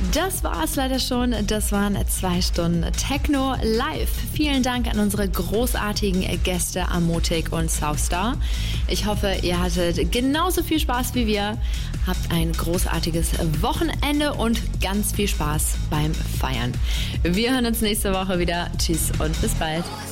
Das war's leider schon. Das waren 2 Stunden Techno live. Vielen Dank an unsere großartigen Gäste Amotic und Southstar. Ich hoffe, ihr hattet genauso viel Spaß wie wir. Habt ein großartiges Wochenende und ganz viel Spaß beim Feiern. Wir hören uns nächste Woche wieder. Tschüss und bis bald.